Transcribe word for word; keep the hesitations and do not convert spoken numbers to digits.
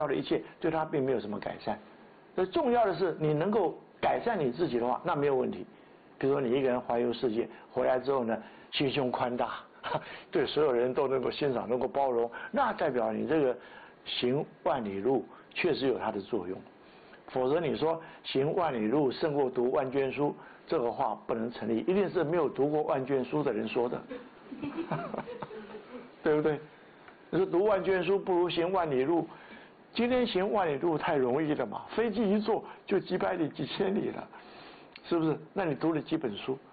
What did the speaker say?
的一切，对他并没有什么改善。所以重要的是你能够改善你自己的话，那没有问题。比如说你一个人环游世界回来之后呢，心胸宽大，对所有人都能够欣赏，能够包容，那代表你这个行万里路确实有它的作用。否则你说行万里路胜过读万卷书，这个话不能成立，一定是没有读过万卷书的人说的，对不对？你说读万卷书不如行万里路，今天行万里路太容易了嘛，飞机一坐就几百里几千里了，是不是？那你读了几本书？